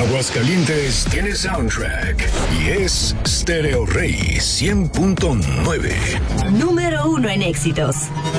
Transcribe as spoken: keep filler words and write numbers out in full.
Aguascalientes tiene soundtrack y es Stereo Rey cien punto nueve. Número uno en éxitos.